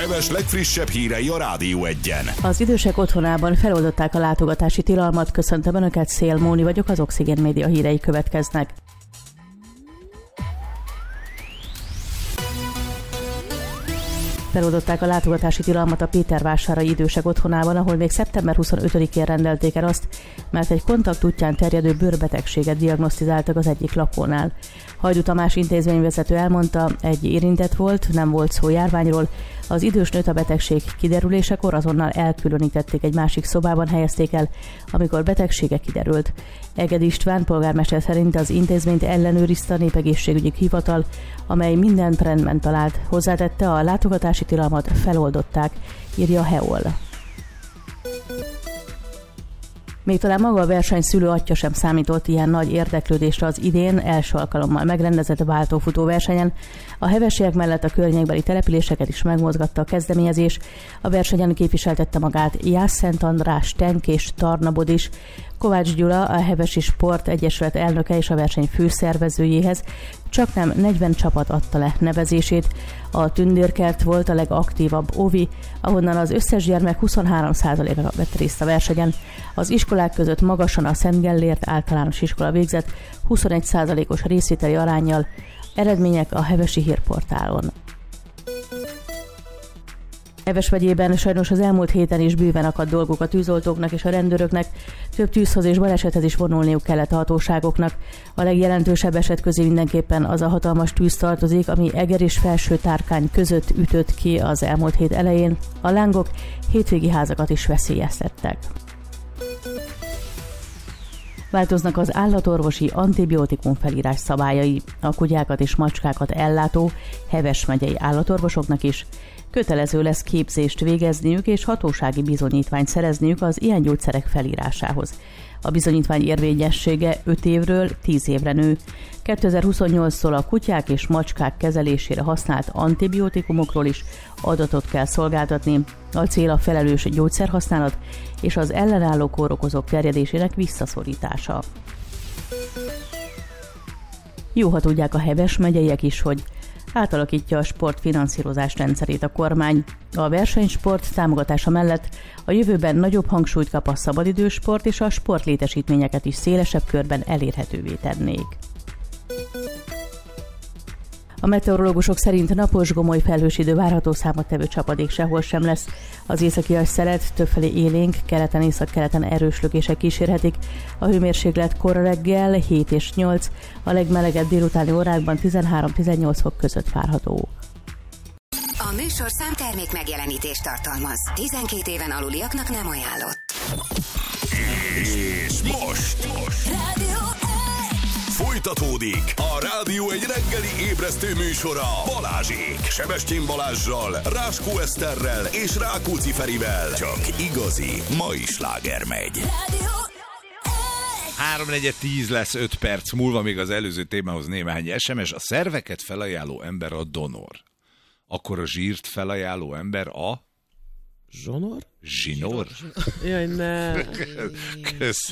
Heves legfrissebb hírei a Rádió Egyen. Az idősek otthonában feloldották a látogatási tilalmat. Köszöntöm Önöket, Szél Móni vagyok, az Oxigén Média hírei következnek. Feloldották a látogatási tilalmat a Pétervásárai idősek otthonában, ahol még szeptember 25-én rendelték el azt, mert egy kontakt útján terjedő bőrbetegséget diagnosztizáltak az egyik lakónál. Hajdú Tamás intézményvezető elmondta, egy érintett volt, nem volt szó járványról. Az idős nőt a betegség kiderülésekor azonnal elkülönítették, egy másik szobában helyezték el, amikor betegsége kiderült. Egedi István polgármester szerint az intézményt ellenőrizte a Népegészségügyi Hivatal, amely mindent rendben talált. Hozzátette, a látogatási tilalmat feloldották, írja a Heol. Még talán maga a verseny szülő atya sem számított ilyen nagy érdeklődésre az idén első alkalommal megrendezett váltófutó versenyen. A hevesiek mellett a környékbeli településeket is megmozgatta a kezdeményezés. A versenyen képviseltette magát Jász-Szent András, Tenk és Tarnabod is. Kovács Gyula, a Hevesi Sport Egyesület elnöke és a verseny főszervezőjéhez csaknem 40 csapat adta le nevezését. A Tündérkert volt a legaktívabb ovi, ahonnan az összes gyermek 23%-a vett részt a versenyen. Az iskolák között magasan a Szent Gellért általános iskola végzett 21%-os részvételi aránnyal. Eredmények a Hevesi Hírportálon. Heves megyében sajnos az elmúlt héten is bőven akadt dolgok a tűzoltóknak és a rendőröknek, több tűzhoz és balesethez is vonulniuk kellett a hatóságoknak. A legjelentősebb eset közé mindenképpen az a hatalmas tűz tartozik, ami Eger és Felső-Tárkány között ütött ki az elmúlt hét elején. A lángok hétvégi házakat is veszélyeztettek. Változnak az állatorvosi antibiotikum felírás szabályai. A kutyákat és macskákat ellátó Heves megyei állatorvosoknak is kötelező lesz képzést végezniük és hatósági bizonyítványt szerezniük az ilyen gyógyszerek felírásához. A bizonyítvány érvényessége 5 évről 10 évre nő. 2028-tól a kutyák és macskák kezelésére használt antibiotikumokról is adatot kell szolgáltatni. A cél a felelős gyógyszerhasználat és az ellenálló kórokozók terjedésének visszaszorítása. Jó, ha tudják a Heves megyeiek is, hogy átalakítja a sportfinanszírozás rendszerét a kormány. A versenysport támogatása mellett a jövőben nagyobb hangsúlyt kap a szabadidősport, és a sportlétesítményeket is szélesebb körben elérhetővé tennék. A meteorológusok szerint napos, gomoly felhős idő várható, számottevő csapadék sehol sem lesz. Az északias szelet többfelé élénk, keleten, északkeleten erős lökések kísérhetik. A hőmérséklet kora reggel 7 és 8, a legmelegebb délutáni órákban 13-18 fok között várható. A műsorszám termék megjelenítést tartalmaz. 12 éven aluliaknak nem ajánlott. És most folytatódik a Rádió egy reggeli ébresztő műsora Balázsék, Sebestyén Balázssal, Ráskó Eszterrel és Rákóczi Ferivel. Csak igazi mai sláger megy. 3:10 lesz 5 perc múlva, még az előző témához néhány SMS. A szerveket felajánló ember a donor. Akkor a zsírt felajánló ember a... Zsonor? Zsinór? Jaj, ne. Kösz.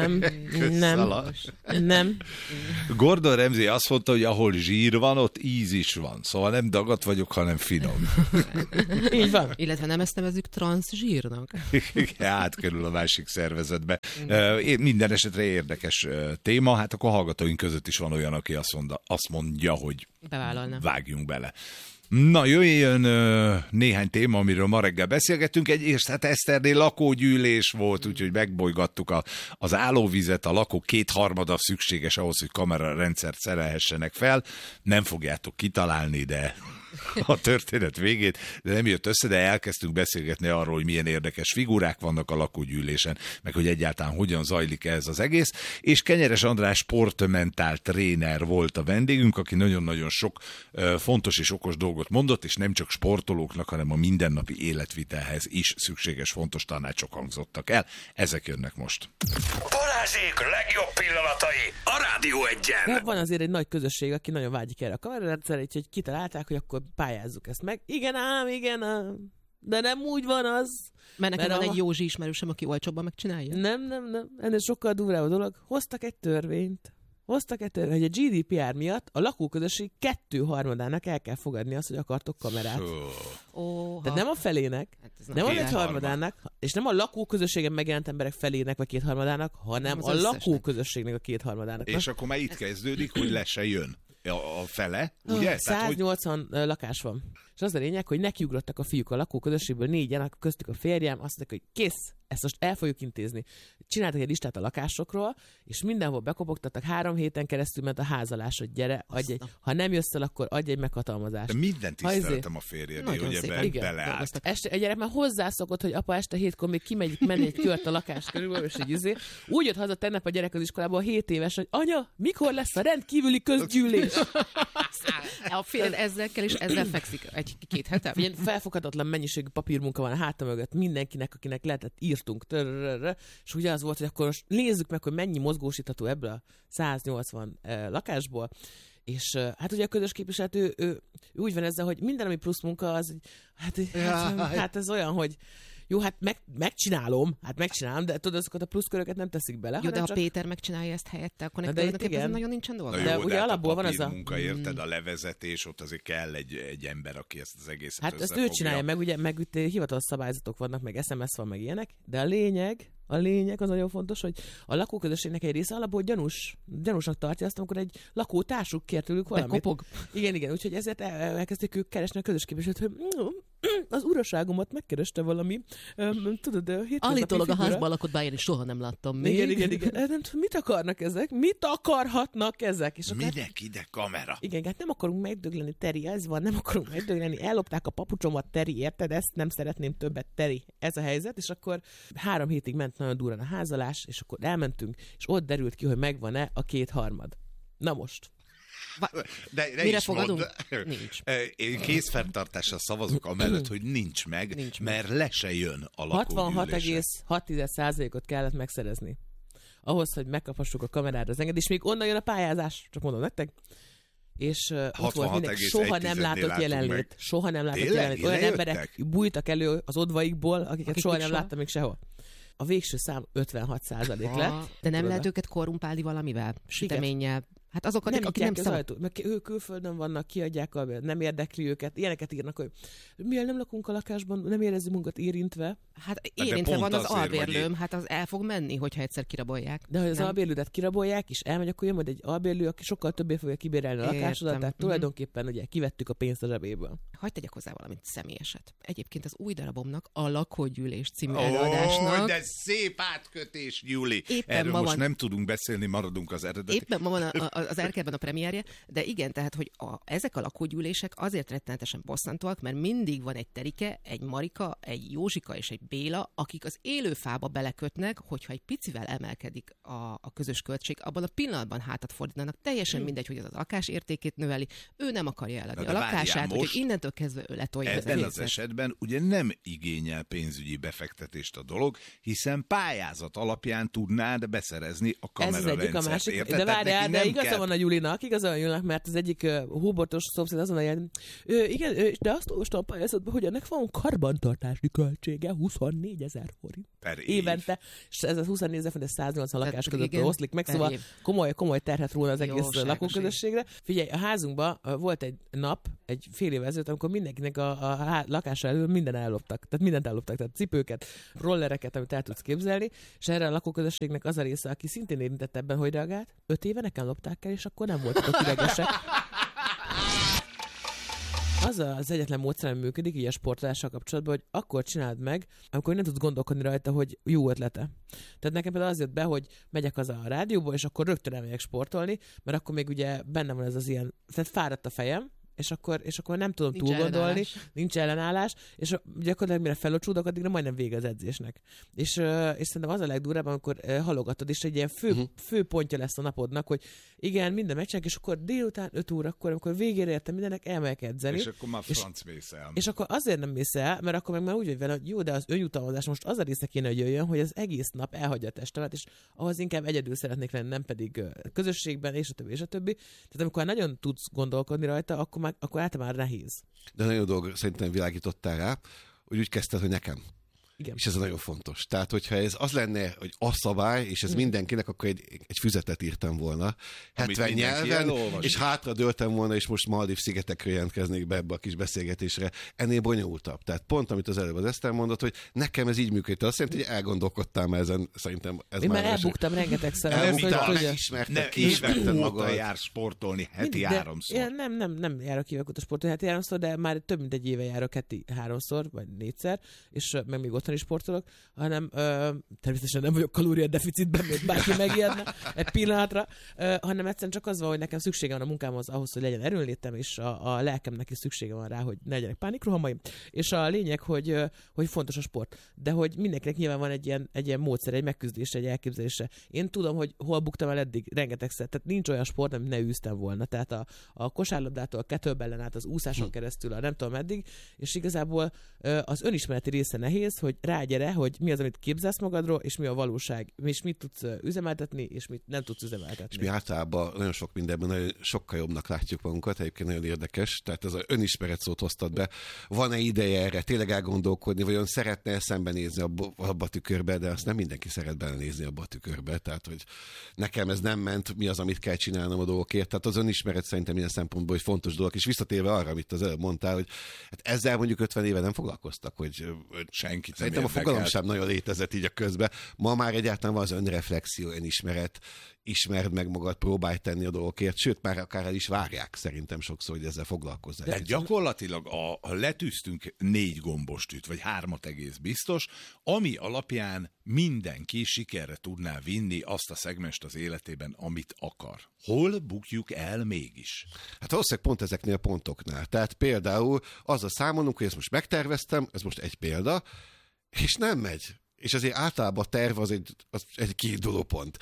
Nem. Gordon Ramsay azt mondta, hogy ahol zsír van, ott íz is van. Szóval nem dagat vagyok, hanem finom. Így van. Illetve nem ezt nevezzük transzsírnak. Átkerül a másik szervezetbe. Minden esetre érdekes téma. Hát akkor a hallgatóink között is van olyan, aki azt mondja, hogy bevállalna. Vágjunk bele. Na, jöjjön néhány téma, amiről ma reggel beszélgettünk. Egyrészt hát Eszternél lakógyűlés volt, úgyhogy megbolygattuk az állóvizet, a lakók 2/3 szükséges ahhoz, hogy kamerarendszert szerelhessenek fel. Nem fogjátok kitalálni, de a történet végét, de nem jött össze, de elkezdtünk beszélgetni arról, hogy milyen érdekes figurák vannak a lakógyűlésen, meg hogy egyáltalán hogyan zajlik ez az egész, és Kenyeres András sportmentál tréner volt a vendégünk, aki nagyon-nagyon sok fontos és okos dolgot mondott, és nem csak sportolóknak, hanem a mindennapi életvitelhez is szükséges fontos tanácsok hangzottak el. Ezek jönnek most. Balázsék legjobb pillanatai a Rádió Egyen. Van azért egy nagy közösség, aki nagyon vágyik erre a kamerarendszerre, úgyhogy kitalálták, hogy akkor pályázzuk ezt meg. Igen ám, de nem úgy van az. Mert nekem van egy Józsi ismerősöm, aki olcsóbban megcsinálja. Nem. Ennél sokkal durvább a dolog. Hoztak egy törvényt. Hoztak hogy a GDPR miatt a lakóközösség 2/3 el kell fogadni azt, hogy akartok kamerát. Tehát nem a felének, nem a 1/3, és nem a lakóközösségen megjelent emberek felének vagy 2/3, hanem a lakóközösségnek a 2/3. És akkor már itt kezdődik, hogy le se jön a fele, ugye? 180 lakás van. És az a lényeg, hogy nekiugrottak a fiúk a lakóközösségből, 4-en, köztük a férjem, azt mondták, hogy kész, ezt most el fogjuk intézni. Csináltak egy listát a lakásokról, és mindenhol bekopogtattak, 3 héten keresztül ment a házalás, hogy gyere, adj egy, ha nem jössz el, akkor adj egy meghatalmazást. De mindent tiszteltem a férjedé, hogy ebben beleállt. Este, a gyerek már hozzászokott, hogy apa este 7-kor még menni egy kört a lakás körül, és egy úgy jött haza tegnap a gyerek az iskolából 7 éves, hogy anya, mikor lesz a rendkívüli közgyűlés? A férjed ezzel kell, és ezzel fekszik 1-2 hete. Ilyen felfoghatatlan mennyiségű papírmunka van a háta mögött mindenkinek, akinek lehetett írtunk. És ugye az volt, hogy akkor most nézzük meg, hogy mennyi mozgósítható ebből a 180 lakásból. És hát ugye a közös képviselő, ő úgy van ezzel, hogy minden, ami plusz munka, az hát ez olyan, hogy jó, hát megcsinálom, de tudod, azokat a pluszköröket nem teszik bele. Jó, de ha Péter megcsinálja ezt helyette, akkor neked nagyon nincsen dolga. De ugye alapból van az a munka, érted, a levezetés, ott azért kell egy ember, aki ezt az egészet hát ezt ő csinálja, meg ugye meg hivatalos szabályzatok vannak, meg SMS van, meg ilyenek, de a lényeg az nagyon fontos, hogy a lakóközösségnek egy része alapból gyanúsnak tartja azt, amikor egy lakótársuk kér tőlük valamit. Bekopog. Igen, úgyhogy ezért elkezdték ők keresni a közös képviselőt, hogy az uraságomat megkereste valami, tudod, állítólag a házban lakott, bár én is soha nem láttam még. Igen. Nem tudom, mit akarnak ezek? Mit akarhatnak ezek? És minek ide kamera? Igen, hát nem akarunk megdögleni, Teri, ez van, nem akarunk megdögleni, ellopták a papucsomat, Teri, érted? Ezt nem szeretném többet, Teri. Ez a helyzet, és akkor 3 hétig ment nagyon durran a házalás, és akkor elmentünk, és ott derült ki, hogy megvan-e a 2/3. Na most. De mire fogadunk? Nincs. Én kézfenntartással szavazok amellett, hogy nincs meg, mert le se jön a lakógyűlésre. 66,6%-ot kellett megszerezni. Ahhoz, hogy megkaphassuk a kamerára az engedést, és még onnan jön a pályázás, csak mondom nektek. És ott volt mindenki, soha nem látott jelenlét. Soha nem látott jelenlét. Olyan emberek bújtak elő az odvaikból, akiket soha nem láttam még sehol. A végső szám 56% lett. De nem lehet őket korrumpálni valamivel? Süteménnyel? Hát azok, akik nem szabad. Ők külföldön vannak, kiadják, nem érdekli őket. Ilyeneket írnak, hogy miért nem lakunk a lakásban, nem érezzük magunkat érintve. Hát érintve van az albérlőm, hát az el fog menni, hogyha egyszer kirabolják. De hogy az albérlődet kirabolják, és elmegy, akkor jön majd egy albérlő, aki sokkal többé fogja kibérelni a lakásodat, tehát tulajdonképpen ugye kivettük a pénzt a zsebéből. Hadd tegyek hozzá valamit személyeset. Egyébként az új darabomnak, a Lakógyűlés című előadásnak. De szép átkötés, Júli. Erről most nem tudunk beszélni, maradunk az eredeti. Éppen ma van az Erkelben a premierje, de igen, tehát, hogy ezek a lakógyűlések azért rettenetesen bosszantóak, mert mindig van egy Terike, egy Marika, egy Józsika és egy Béla, akik az élő fába belekötnek, hogyha egy picivel emelkedik a közös költség, abban a pillanatban hátat fordítanak. Teljesen mindegy, hogy az lakás értékét növeli, ő nem akarja eladni a lakását, úgyhogy innentől kezdve ő letolja. Ebben az esetben ugye nem igényel pénzügyi befektetést a dolog, hiszen pályázat alapján tudnád beszerezni a kamerarendszert. De várjál, de igaza van a Julinak, mert az egyik hóbortos szomszéd azon mondja, igen, de azt olvastam a pályázatban, hogy ennek van karbantartási költsége 24 000 forint. Évente, és ez a 24 000 forint, 180 lakás között oszlik meg, szóval komoly terhet róla az egész lakóközösségre. Figyelj, a házunkban volt egy nap, egy fél évvel ezelőtt, amikor mindenkinek a lakása elől minden elloptak. Tehát mindent elloptak, tehát cipőket, rollereket, amit el tudsz képzelni, és erre a lakóközösségnek az a része, aki szintén érintett ebben, hogy reagált. 5 éve nekem lopták el, és akkor nem voltak a idegesek. Az egyetlen módszerem működik így a sportolással kapcsolatban, hogy akkor csináld meg, amikor nem tudsz gondolkodni rajta, hogy jó ötlete. Tehát nekem például az jött be, hogy megyek haza a rádióból, és akkor rögtön elmegyek sportolni, mert akkor még ugye bennem van ez az ilyen, tehát fáradt a fejem, és akkor nem tudom túlgondolni, nincs ellenállás, és gyakorlatilag mire felocsúdok, addigra majdnem vége az edzésnek. És szerintem az a legdurább, amikor halogatod, és egy ilyen fő pontja lesz a napodnak, hogy igen, minden megcsinálják, és akkor délután 5 órakor, amikor végére értem mindennek, elmegyek edzeni. És akkor már franc mész el. És akkor azért nem mész el, mert akkor meg már úgy vagy vele, hogy jó, de az önjutalmazás most az a része kéne, hogy jöjjön, hogy az egész nap elhagyja a testemet, és ahhoz inkább egyedül szeretnék lenni, nem pedig közösségben, és a többi, és a többi. Tehát amikor nagyon tudsz gondolkodni rajta, akkor általában nehéz. De nagyon jó dolog szerintem világítottál rá, hogy úgy kezdted, hogy nekem. Igen. És ez nagyon fontos. Tehát, hogyha ez az lenne, hogy a szabály, és ez mindenkinek, akkor egy füzetet írtam volna. 70 nyelven, és hátra dőltem volna, és most Maldív-szigetekről jelentkeznék be ebbe a kis beszélgetésre. Ennél bonyolultabb. Tehát pont, amit az előbb az Eszter mondott, hogy nekem ez így működik. Azt jelenti, hogy elgondolkodtál már ezen, szerintem ez én már elbuktam rengetegszer. Megismerted magad. Jár sportolni heti 3-szor. Nem járok évek óta sportolni heti 3-szor, de már több mint egy éve járok heti 3-szor, vagy 4-szer, és meg még otthon is sportolok, hanem természetesen nem vagyok kalóriadeficitben, még bárki megijedne egy pillanatra, hanem egyszerűen csak az van, hogy nekem szüksége van a munkámhoz ahhoz, hogy legyen erőnlétem, és a lelkemnek is szüksége van rá, hogy ne legyenek pánikrohamaim. És a lényeg, hogy fontos a sport. De hogy mindenkinek nyilván van egy ilyen módszer, egy megküzdése, egy elképzelése. Én tudom, hogy hol buktam el eddig rengetegszer. Tehát nincs olyan sport, amit ne űztem volna. Tehát a kosárlabdától, a kettlebellen át, az úszáson keresztül, a nem tudom meddig, és igazából az önismereti része nehéz, hogy rágyere, hogy mi az, amit képzelsz magadról, és mi a valóság, és mit tudsz üzemeltetni, és mit nem tudsz üzemeltetni. És mi általában nagyon sok mindenben nagyon sokkal jobbnak látjuk magunkat, egyébként nagyon érdekes, tehát ez az önismeret szót hoztad be. Van-e ideje erre tényleg elgondolkodni, vagy olyan szeretne szembenézni abba a tükörbe, de azt nem mindenki szeret belenézni abba a tükörbe, tehát hogy nekem ez nem ment, mi az, amit kell csinálnom a dolgokért. Tehát az önismeret szerintem ilyen szempontból egy fontos dolog, és visszatérve arra, amit az előbb mondtál, hogy hát ezzel mondjuk 50 éve nem foglalkoztak, hogy senkit szerintem a fogalom sem nagyon létezett így a közben. Ma már egyáltalán van az önreflexió, önismeret, ismerd meg magad, próbálj tenni a dolgokért, sőt, már akár el is várják szerintem sokszor, hogy ezzel foglalkozzál. De gyakorlatilag letűztünk 4 gombostűt, vagy 3 egész biztos, ami alapján mindenki sikerre tudná vinni azt a szegmest az életében, amit akar. Hol bukjuk el mégis? Hát valószínűleg pont ezeknél a pontoknál. Tehát például azzal számolunk, hogy ezt most megterveztem, ez most egy példa, és nem megy. És azért általában a terv az egy kiinduló pont.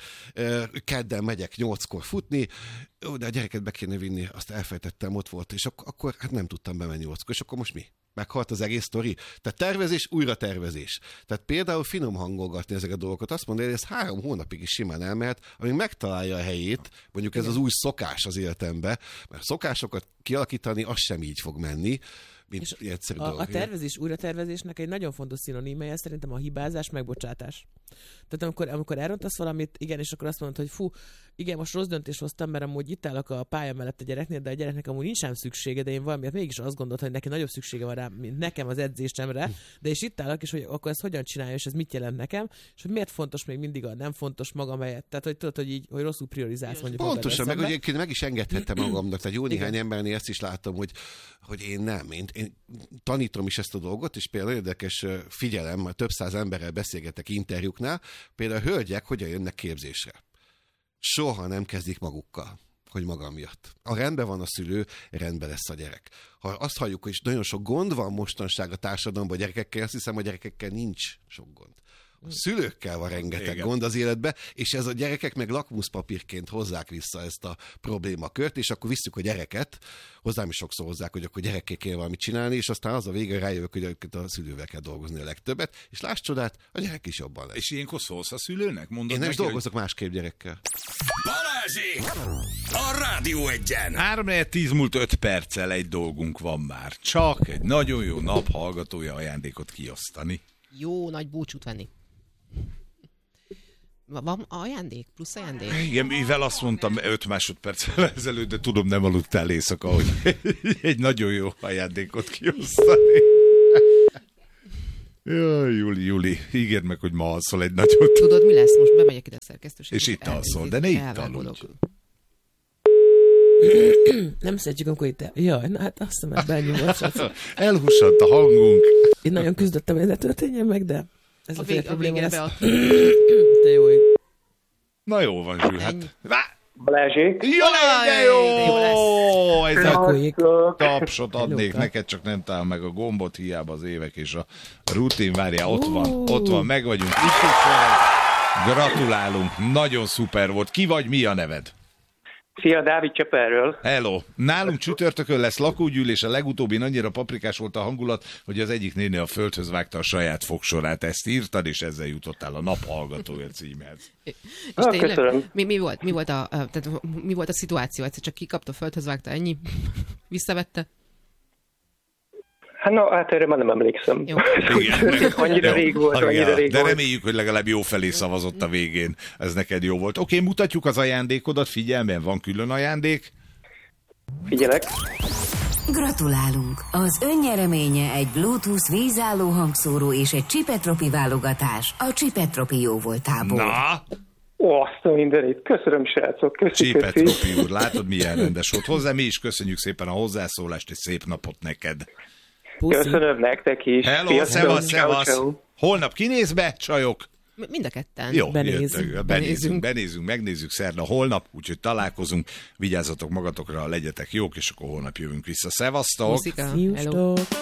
Kedden megyek 8-kor futni, de a gyereket be kéne vinni, azt elfelejtettem, ott volt, és akkor hát nem tudtam bemenni 8-kor, és akkor most mi? Meghalt az egész sztori. Tehát tervezés, újra tervezés. Tehát például finom hangolgatni ezeket a dolgokat, azt mondani, hogy ez 3 hónapig is simán elmehet, amíg megtalálja a helyét, mondjuk ez az új szokás az életembe, mert szokásokat kialakítani, az sem így fog menni, mint egyszerű dolog. A tervezés, újratervezésnek egy nagyon fontos szinonimája szerintem a hibázás, megbocsátás. Tehát amikor elrontasz valamit, igen, és akkor azt mondod, hogy fú, igen, most rossz döntést hoztam, mert amúgy itt állok a pálya mellett a gyereknél, de a gyereknek amúgy nincs sem szüksége, de én valamiért mégis azt gondoltam, hogy neki nagyobb szüksége van rá, mint nekem az edzésemre, de és itt állok, és hogy akkor ezt hogyan csinálja, és ez mit jelent nekem, és hogy miért fontos még mindig a nem fontos magam helyett. Tehát, hogy tudod, hogy így, hogy rosszul priorizálsz mondjuk. Pontosan, meg hogy meg is engedhettem magamnak. Tehát jó néhány embernél ezt is látom, hogy én nem. Én tanítom is ezt a dolgot, és például érdekes figyelem, több száz emberrel beszélgetek interjúknál, például a hölgyek hogyan jönnek képzésre. Soha nem kezdik magukkal, hogy maga miatt. Ha rendben van a szülő, rendben lesz a gyerek. Ha azt halljuk, hogy nagyon sok gond van mostanság a társadalomban a gyerekekkel, azt hiszem, a gyerekekkel nincs sok gond. A szülőkkel van rengeteg gond az életbe, és ez a gyerekek meg lakmuszpapírként hozzák vissza ezt a problémakört, és akkor visszük a gyereket, hozzám is sokszor hozzák, hogy akkor gyerekkel kell valamit csinálni, és aztán az a vége rájövök, hogy a szülővel kell dolgozni a legtöbbet, és láss csodát, a gyerek is jobban lesz. És ilyenkor szólsz a szülőnek? Mondod én nem neki, is dolgozok másképp gyerekkel. Balázsék! A Rádió Egyen! 3-10 múlt 5 perccel egy dolgunk van már. Csak egy nagyon jó nap hallgatója ajándékot kiosztani. Jó nagy búcsút venni. Van ajándék? Plusz ajándék? Igen, mivel azt mondtam 5 másodperccel ezelőtt, de tudom, nem aludtál éjszaka, hogy egy nagyon jó ajándékot kiosztani. Jaj, Juli, ígérd meg, hogy ma alszol egy nagyot. Tudod, mi lesz? Most bemegyek ide a szerkesztőségbe. És itt alszol, de ne itt aludj. Nem szeretjük, amikor itt jaj, na hát azt hiszem, benyúlva. Elhussadt a hangunk. Én nagyon küzdöttem, hogy ez ne történjen meg, de ez a probléma lesz. De jó. Na jó van, Zsül, hát... Balázsék. Jaj, de jó! Ez a tapsot adnék neked, csak nem talál meg a gombot, hiába az évek és a rutin. Várjál, ott van, meg vagyunk. Gratulálunk, nagyon szuper volt. Ki vagy, mi a neved? Szia, Dávid Cseperről. Hello. Nálunk csütörtökön lesz lakógyűlés, a legutóbbi annyira paprikás volt a hangulat, hogy az egyik néni a földhöz vágta a saját fogsorát. Ezt írtad, és ezzel jutottál a naphallgatója címhez. És tényleg, mi volt a szituáció? Egyszer csak kikapta, földhöz vágta, ennyi? Visszavette? Hát erre már nem emlékszem. Igen. Annyira Jó. rég volt, annyira rég De volt. reméljük, hogy legalább jó felé szavazott a végén. Ez neked jó volt. Oké, mutatjuk az ajándékodat, figyelmen, van külön ajándék. Figyelek. Gratulálunk! Az önnyereménye egy Bluetooth vízálló hangszóró és egy Csipetropi válogatás a Csipetropi jóvoltából. Na, Azt a mindenit. Köszönöm, srácok. Köszi. Csipetropi úr, látod, milyen rendes volt hozzá. Mi is köszönjük szépen a hozzászólást, és szép napot neked. Puszi. Köszönöm nektek is. Hello, Sziasztok. szevasz, Ciao, szevasz. ciao. Holnap kinéz be, csajok? Mind a ketten. Jó, Benézünk. benézünk, megnézzük szerda holnap, úgyhogy találkozunk, vigyázzatok magatokra, legyetek jók, és akkor holnap jövünk vissza. Szevasztok! Puszika. Sziasztok.